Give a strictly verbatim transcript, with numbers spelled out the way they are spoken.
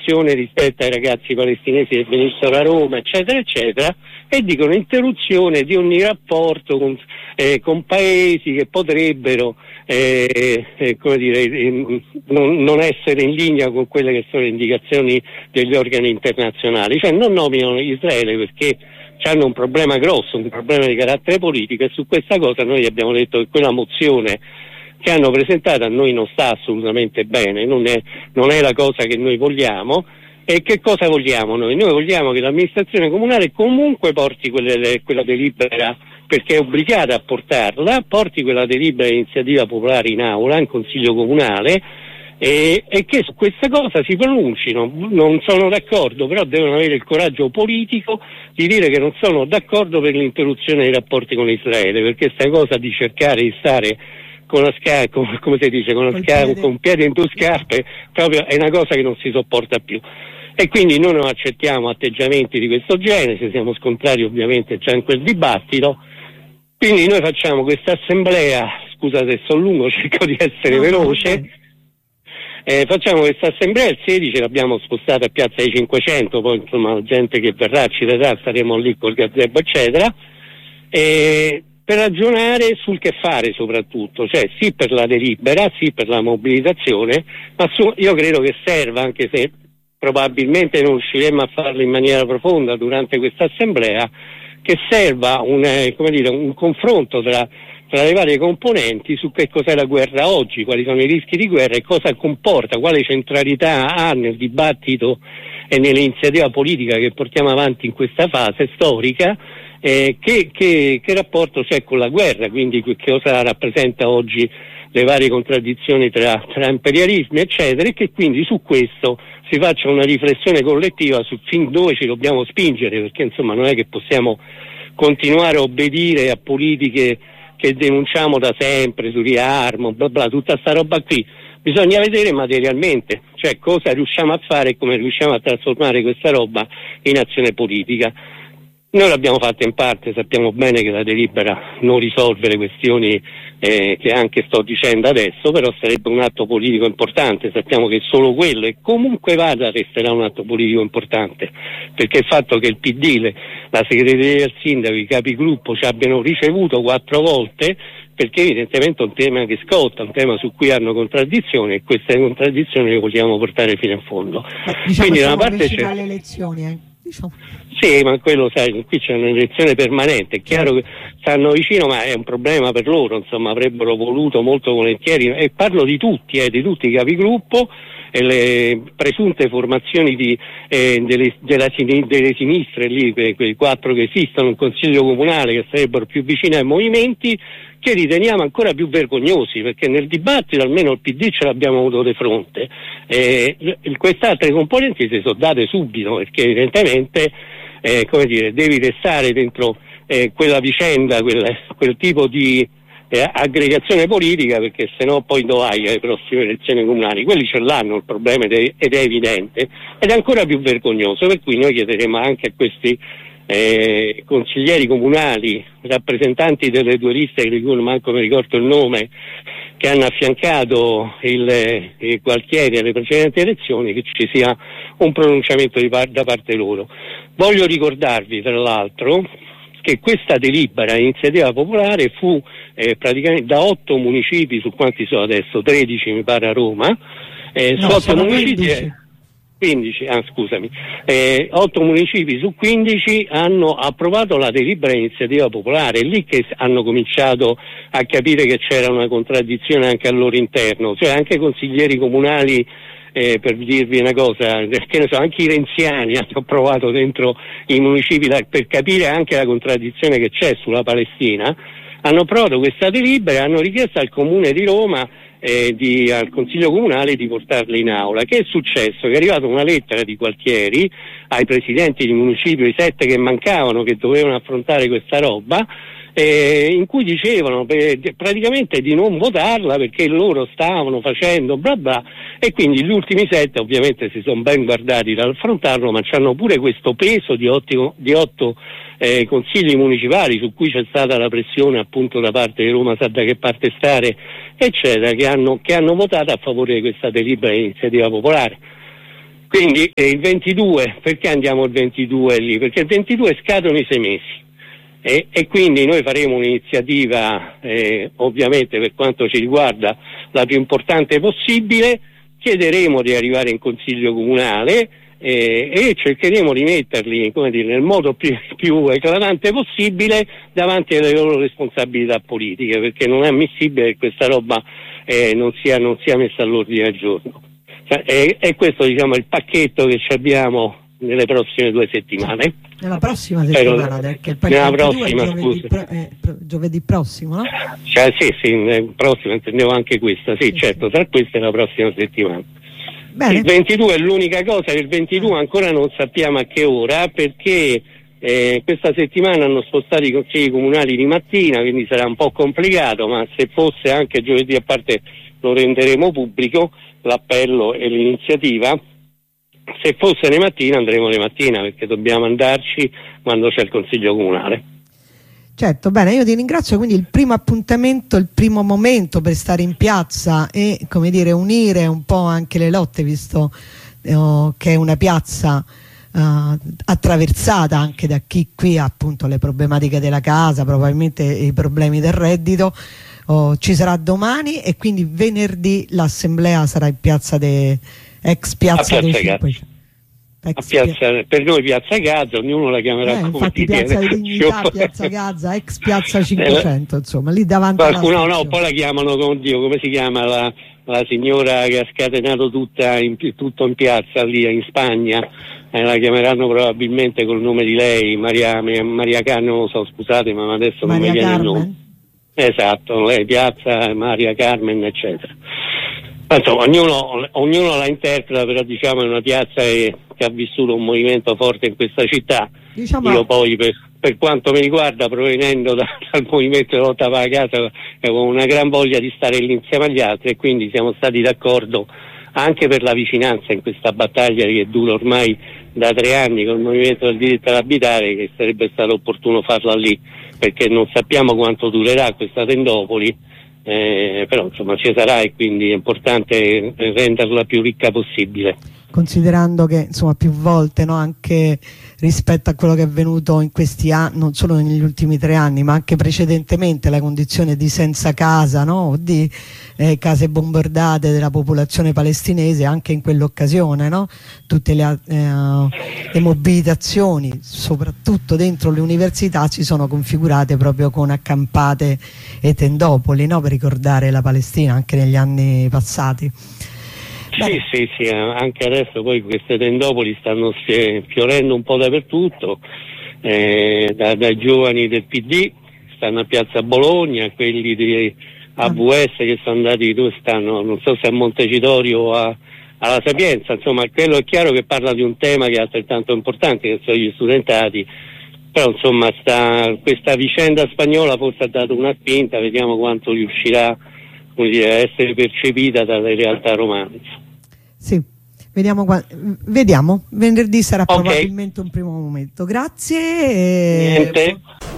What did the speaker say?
posizione rispetto ai ragazzi palestinesi che venissero a Roma, eccetera, eccetera, e dicono interruzione di ogni rapporto con, eh, con paesi che potrebbero eh, eh, come dire, eh, non, non essere in linea con quelle che sono le indicazioni degli organi internazionali, cioè non nominano Israele perché hanno un problema grosso, un problema di carattere politico, e su questa cosa noi abbiamo detto che quella mozione che hanno presentato a noi non sta assolutamente bene, non è, non è la cosa che noi vogliamo. E che cosa vogliamo noi? Noi vogliamo che l'amministrazione comunale comunque porti quelle, quella delibera, perché è obbligata a portarla, porti quella delibera di iniziativa popolare in aula, in consiglio comunale, e, e che su questa cosa si pronuncino. Non sono d'accordo, però devono avere il coraggio politico di dire che non sono d'accordo per l'interruzione dei rapporti con Israele, perché questa cosa di cercare di stare con la sca- con, come si dice, con, la sca- con un piede in due scarpe proprio è una cosa che non si sopporta più. E quindi noi non accettiamo atteggiamenti di questo genere, ci siamo scontrati ovviamente già in quel dibattito, quindi noi facciamo questa assemblea, scusate se sono lungo, cerco di essere no, veloce, no, eh, facciamo questa assemblea il sedici, l'abbiamo spostata a Piazza dei Cinquecento, poi insomma la gente che verrà ci vedrà, staremo lì col gazebo eccetera, e per ragionare sul che fare soprattutto, cioè sì per la delibera, sì per la mobilitazione, ma su, io credo che serva, anche se probabilmente non riusciremo a farlo in maniera profonda durante questa assemblea, che serva un, eh, come dire, un confronto tra, tra le varie componenti su che cos'è la guerra oggi, quali sono i rischi di guerra e cosa comporta, quale centralità ha nel dibattito e nell'iniziativa politica che portiamo avanti in questa fase storica, eh, che, che, che rapporto c'è con la guerra, quindi che cosa rappresenta oggi le varie contraddizioni tra, tra imperialismi eccetera, e che quindi su questo si faccia una riflessione collettiva su fin dove ci dobbiamo spingere, perché insomma non è che possiamo continuare a obbedire a politiche che denunciamo da sempre, su riarmo, bla bla, tutta sta roba qui. Bisogna vedere materialmente, cioè cosa riusciamo a fare e come riusciamo a trasformare questa roba in azione politica. Noi l'abbiamo fatta in parte, sappiamo bene che la delibera non risolve le questioni eh, che anche sto dicendo adesso, però sarebbe un atto politico importante, sappiamo che solo quello, e comunque vada resterà un atto politico importante, perché il fatto che il P D, le, la segreteria del sindaco, i capigruppo ci abbiano ricevuto quattro volte, perché evidentemente è un tema che scotta, un tema su cui hanno contraddizioni, e queste contraddizioni le vogliamo portare fino in fondo. Ma, diciamo, quindi da una parte c'è alle elezioni, eh. Diciamo. Sì, ma quello sai, qui c'è un'elezione permanente, è chiaro che stanno vicino, ma è un problema per loro, insomma avrebbero voluto molto volentieri, e parlo di tutti, eh, di tutti i capigruppo e le presunte formazioni di, eh, delle, della, delle sinistre lì, quei, quei quattro che esistono, un consiglio comunale che sarebbero più vicini ai movimenti, che riteniamo ancora più vergognosi, perché nel dibattito almeno il P D ce l'abbiamo avuto di fronte, eh, queste altre componenti si sono date subito, perché evidentemente eh, come dire, devi restare dentro eh, quella vicenda, quel, quel tipo di eh, aggregazione politica, perché sennò poi dove vai alle prossime elezioni comunali? Quelli ce l'hanno il problema ed è, ed è evidente, ed è ancora più vergognoso, per cui noi chiederemo anche a questi Eh, consiglieri comunali, rappresentanti delle due liste di cui manco mi ricordo il nome, che hanno affiancato il, il Gualtieri alle precedenti elezioni, che ci sia un pronunciamento di par- da parte loro. Voglio ricordarvi tra l'altro che questa delibera iniziativa popolare fu eh, praticamente da otto municipi, su quanti sono adesso? tredici mi pare a Roma, eh, no, su otto sono municipi quindici. quindici, ah scusami, eh, otto municipi su quindici hanno approvato la delibera iniziativa popolare, è lì che hanno cominciato a capire che c'era una contraddizione anche al loro interno, cioè anche consiglieri comunali, eh, per dirvi una cosa, che ne so, anche i renziani hanno provato dentro i municipi la, per capire anche la contraddizione che c'è sulla Palestina, hanno approvato questa delibera e hanno richiesto al Comune di Roma, Eh, di, al Consiglio Comunale, di portarle in aula. Che è successo? Che è arrivata una lettera di Gualtieri ai presidenti di municipio, i sette che mancavano, che dovevano affrontare questa roba, eh, in cui dicevano eh, praticamente di non votarla perché loro stavano facendo bla bla, e quindi gli ultimi sette ovviamente si sono ben guardati dall'affrontarlo, ma c'hanno pure questo peso di, ottimo, di otto eh, consigli municipali su cui c'è stata la pressione appunto da parte di Roma sa da che parte stare eccetera, che hanno, che hanno votato a favore di questa delibera di iniziativa popolare. Quindi eh, il ventidue, perché andiamo il ventidue lì? Perché il ventidue scadono i sei mesi. E, e quindi noi faremo un'iniziativa, eh, ovviamente per quanto ci riguarda, la più importante possibile, chiederemo di arrivare in Consiglio Comunale eh, e cercheremo di metterli, come dire, nel modo più, più eclatante possibile davanti alle loro responsabilità politiche, perché non è ammissibile che questa roba eh, non sia, non sia messa all'ordine del giorno. E, e questo, diciamo, è il pacchetto che ci abbiamo nelle prossime due settimane. Nella prossima settimana, perché il nella prossima, è giovedì, pro, eh, pro, giovedì prossimo, no? Cioè, sì, sì, nel prossimo intendevo anche questa, sì, sì certo, sì. Tra queste e la prossima settimana. Bene. Il ventidue è l'unica cosa, che il ventidue ancora non sappiamo a che ora, perché eh, questa settimana hanno spostato i consigli comunali di mattina, quindi sarà un po' complicato, ma se fosse anche giovedì, a parte lo renderemo pubblico, l'appello e l'iniziativa. Se fosse le mattine andremo le mattina, perché dobbiamo andarci quando c'è il Consiglio Comunale. Certo, bene, io ti ringrazio. Quindi il primo appuntamento, il primo momento per stare in piazza e, come dire, unire un po' anche le lotte, visto eh, che è una piazza eh, attraversata anche da chi qui ha appunto le problematiche della casa, probabilmente i problemi del reddito. Oh, ci sarà domani e quindi venerdì l'assemblea sarà in piazza de ex piazza, piazza Gazza. Ex piazza, per noi piazza Gazza, ognuno la chiamerà eh, come infatti piazza di Dignità, piazza Gazza, ex piazza cinquecento, insomma, lì davanti qualcuno, alla no, poi la chiamano con Dio, come si chiama la, la signora che ha scatenato tutta in, tutto in piazza lì in Spagna, eh, la chiameranno probabilmente col nome di lei, Maria, Maria Carmen, non lo so, scusate, ma adesso Maria non mi viene Carmen? il nome. Esatto, lei, piazza Maria Carmen, eccetera. Insomma, ognuno, ognuno la interpreta, però diciamo è una piazza che, che ha vissuto un movimento forte in questa città. Diciamo... Io poi per, per quanto mi riguarda, provenendo da, dal movimento di lotta per la casa, avevo una gran voglia di stare lì insieme agli altri e quindi siamo stati d'accordo anche per la vicinanza in questa battaglia che dura ormai da tre anni con il movimento del diritto ad abitare, che sarebbe stato opportuno farla lì, perché non sappiamo quanto durerà questa tendopoli. Eh, però insomma ci sarà e quindi è importante renderla più ricca possibile. Considerando che insomma più volte, no, anche rispetto a quello che è avvenuto in questi anni, non solo negli ultimi tre anni ma anche precedentemente, la condizione di senza casa, no, di eh, case bombardate della popolazione palestinese, anche in quell'occasione, no, tutte le, eh, le mobilitazioni soprattutto dentro le università si sono configurate proprio con accampate e tendopoli, no, per ricordare la Palestina anche negli anni passati. Sì, sì, sì, anche adesso poi queste tendopoli stanno fiorendo un po' dappertutto, eh, da, dai giovani del P D stanno a Piazza Bologna, quelli di A V S che sono andati, dove stanno, non so se a Montecitorio o a, alla Sapienza, insomma quello è chiaro che parla di un tema che è altrettanto importante, che sono gli studentati, però insomma sta, questa vicenda spagnola forse ha dato una spinta, vediamo quanto riuscirà, come dire, a essere percepita dalle realtà romane. Sì, vediamo, vediamo. Venerdì sarà okay. probabilmente un primo momento. Grazie. E... Niente.